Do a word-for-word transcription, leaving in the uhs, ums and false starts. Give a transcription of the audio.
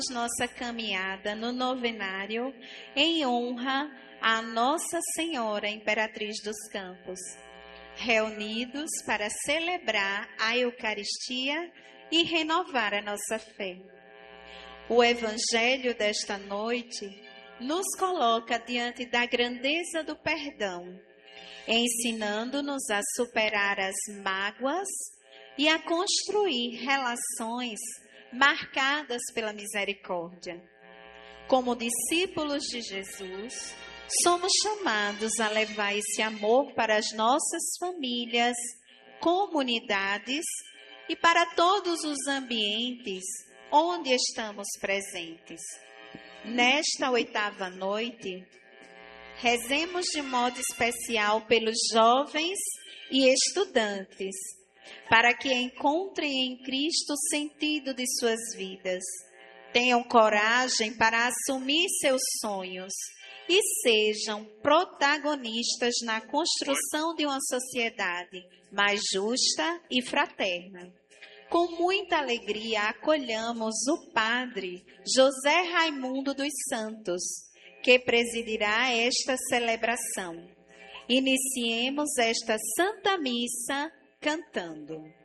nossa caminhada no novenário em honra a Nossa Senhora Imperatriz dos Campos, reunidos para celebrar a Eucaristia e renovar a nossa fé. O Evangelho desta noite nos coloca diante da grandeza do perdão, ensinando-nos a superar as mágoas e a construir relações marcadas pela misericórdia. Como discípulos de Jesus, somos chamados a levar esse amor para as nossas famílias, comunidades e para todos os ambientes onde estamos presentes. Nesta oitava noite, rezemos de modo especial pelos jovens e estudantes, para que encontrem em Cristo o sentido de suas vidas, tenham coragem para assumir seus sonhos e sejam protagonistas na construção de uma sociedade mais justa e fraterna. Com muita alegria acolhamos o Padre José Raimundo dos Santos, que presidirá esta celebração. Iniciemos esta Santa Missa cantando.